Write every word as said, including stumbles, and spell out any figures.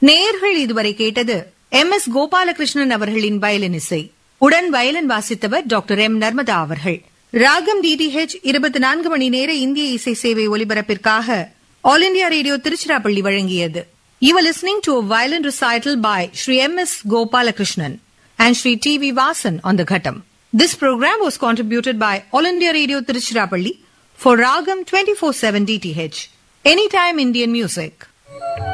நேயர்கள் இதுவரை கேட்டது எம் எஸ் கோபாலகிருஷ்ணன் அவர்களின் வயலின் இசை. உடன் வயலின் வாசித்தவர் டாக்டர் எம் நர்மதா அவர்கள். ராகம் டிடிஹெச் இருபத்தி நான்கு மணி நேர இந்திய இசை சேவை ஒலிபரப்பிற்காக ஆல் இண்டியா ரேடியோ திருச்சிராப்பள்ளி வழங்கியது. You are listening to a violin recital by Shri M S Gopalakrishnan and Shri T V Vasan on the Ghatam. This program was contributed by All India Radio Tiruchirappalli for Ragam twenty-four seven D T H. Anytime Indian Music.